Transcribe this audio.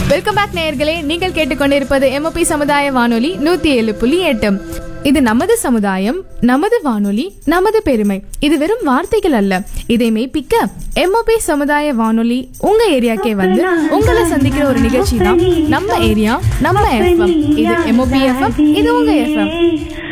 Welcome back நேயர்களே. நீங்கள் கேட்டுக்கொண்டிருப்பது எம்ஓபி சமுதாய வானொலி 107.8. இது நமது சமுதாயம், நமது வானொலி, நமது பெருமை. இது வெறும் வார்த்தைகள் அல்ல, இதை மெய்ப்பிக்க எம்ஓபி சமுதாய வானொலி உங்க ஏரியாக்கே வந்து உங்களை சந்திக்கிற ஒரு நிகழ்ச்சி தான் நம்ம ஏரியா நம்ம எஃப்எம். இது எம்ஓபி எஃப்எம், இது உங்க எஃப்எம்.